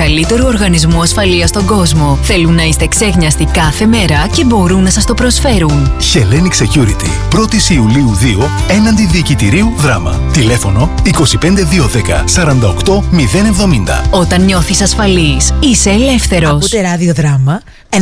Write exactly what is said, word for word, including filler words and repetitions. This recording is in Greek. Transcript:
μεγαλύτερου οργανισμού ασφαλείας στον κόσμο. Θέλουν να είστε ξέχνιαστοι κάθε μέρα και μπορούν να σας το προσφέρουν. Hellenic Security. πρώτη Ιουλίου δύο, έναντι διοικητηρίου Δράμα. Τηλέφωνο είκοσι πέντε διακόσια δέκα σαράντα οκτώ μηδέν εβδομήντα. Όταν νιώθεις ασφαλής, είσαι ελεύθερος. Ακούτε ράδιο Δράμα.